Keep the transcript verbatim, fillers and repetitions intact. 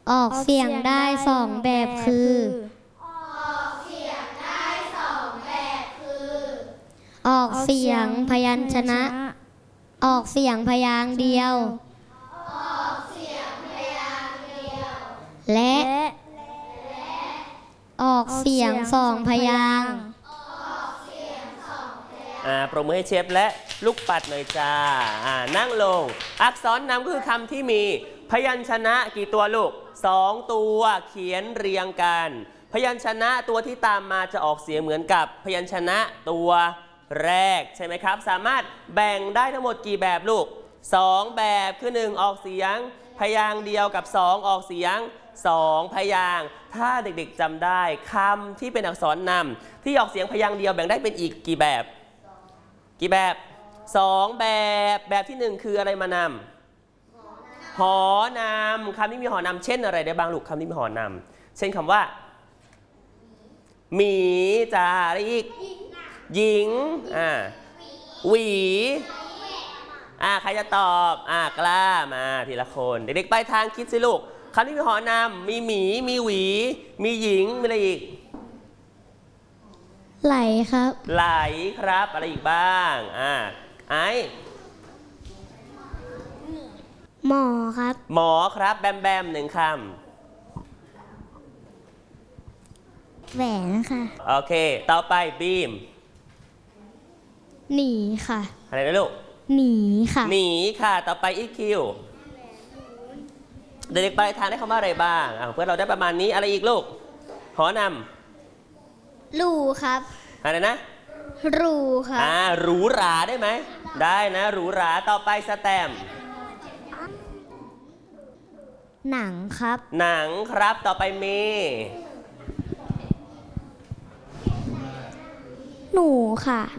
ออกเสียงได้สองแบบคือออกเสียงพยัญชนะ ออกเสียงพยางค์เดียวและออกเสียงสองพยางค์อ่าปรบมือให้เชฟและลูกปัดหน่อยจ้าอ่านั่งลงอักษรนำคือคำที่มีพยัญชนะกี่ตัวลูกสองตัวเขียนเรียงกันพยัญชนะตัวที่ตามมาจะออกเสียงเหมือนกับพยัญชนะตัวแรกใช่ไหมครับสามารถแบ่งได้ทั้งหมดกี่แบบลูกสองแบบคือหนึ่งออกเสียงพยางค์เดียวกับสองออกเสียงสองพยางค์ถ้าเด็กๆจำได้คำที่เป็นอักษรนำที่ออกเสียงพยางค์เดียวแบ่งได้เป็นอีกกี่แบบกี่แบบสองแบบแบบที่หนึ่งคืออะไรมานำหอนำคำที่มีหอนำเช่นอะไรได้บ้างลูกคำที่มีหอนำเช่นคำว่าหมีจ่าอะไรอีกหญิงอ่าหวีอ่าใครจะตอบอ่ากล้ามาทีละคนเด็กๆไปทางคิดสิลูกคำที่มีหอนำมีหมีมีหวีมีหญิงมีอะไรอีกไหลครับไหลครับอะไรอีกบ้างอ่าไอหมอครับหมอครับแบมแบมหนึ่งคำแหวนค่ะโอเคต่อไปบีมหนีค่ะอะไรนะลูกหนีค่ะหนีค่ะต่อไปอีคิวเด็กๆไปทางได้คำว่าอะไรบ้างเพื่อเราได้ประมาณนี้อะไรอีกลูกหอนำรูครับอะไรนะรูครับอ่าหรูหราได้ไหมได้นะหรูหราต่อไปสแตมหนังครับหนังครับต่อไปเมหนูค่ะ